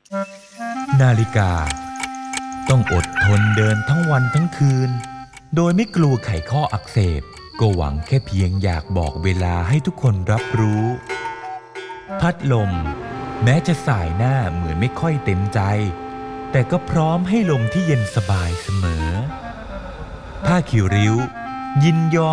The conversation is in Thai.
นาฬิกาต้องอดทนเดินทั้งวันทั้งคืนโดยไม่กลัวไขข้ออักเสบก็หวังแค่เพียงอยากบอกเวลาให้ทุกคนรับรู้พัดลมแม้จะสายหน้าเหมือนไม่ค่อยเต็มใจแต่ก็พร้อมให้ลมที่เย็นสบายเสมอผ้าคีริ้วยินยอม